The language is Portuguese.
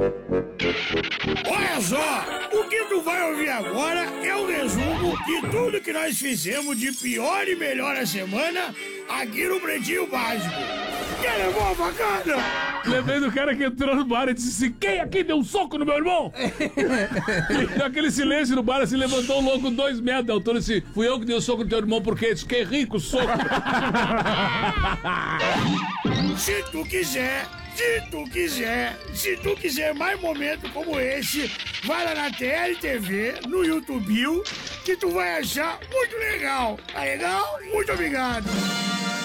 Olha só, o que tu vai ouvir agora é um resumo de tudo que nós fizemos de pior e melhor a semana aqui no Pretinho Básico. Quer levar uma facada? Lembrei do cara que entrou no bar e disse assim: quem aqui deu um soco no meu irmão? E aquele silêncio no bar, assim, levantou o louco 2 metros de altura e disse: fui eu que dei o soco no teu irmão porque fiquei rico, soco. Se tu quiser mais momentos como esse, vai lá na TLTV, no YouTube, que tu vai achar muito legal. Tá legal? Muito obrigado.